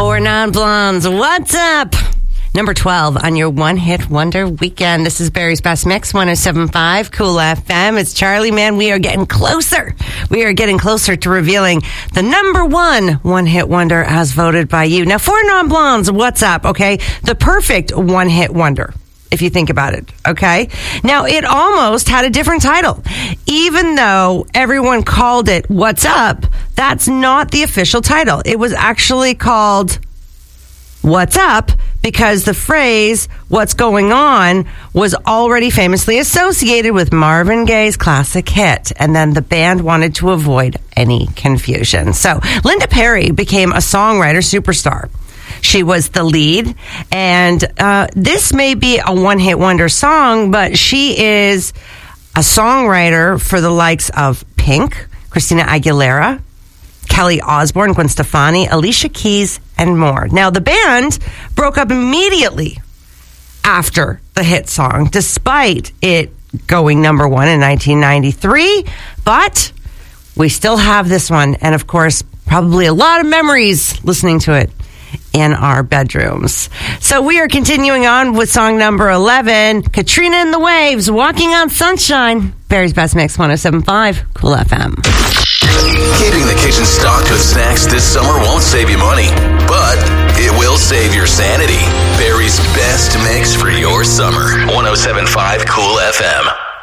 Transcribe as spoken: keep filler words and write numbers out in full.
Four Non-Blondes, what's up? Number twelve on your one-hit wonder weekend. This is Barry's Best Mix, one oh seven point five Cool F M. It's Charlie, man. We are getting closer. We are getting closer to revealing the number one one-hit wonder as voted by you. Now, Four Non-Blondes, what's up? Okay, the perfect one-hit wonder, if you think about it, okay? Now, it almost had a different title. Even though everyone called it What's Up, that's not the official title. It was actually called What's Up because the phrase What's Going On was already famously associated with Marvin Gaye's classic hit, and then the band wanted to avoid any confusion. So Linda Perry became a songwriter superstar. She was the lead, and uh, this may be a one-hit wonder song, but she is a songwriter for the likes of Pink, Christina Aguilera, Kelly Osbourne, Gwen Stefani, Alicia Keys, and more. Now, the band broke up immediately after the hit song, despite it going number one in nineteen ninety-three, but we still have this one, and of course, probably a lot of memories listening to it in our bedrooms. So we are continuing on with song number eleven, Katrina and the Waves, Walking on Sunshine. Barry's Best Mix, one oh seven point five Cool F M. Keeping the kitchen stocked with snacks this summer won't save you money, but it will save your sanity. Barry's Best Mix for your summer, one oh seven point five Cool F M.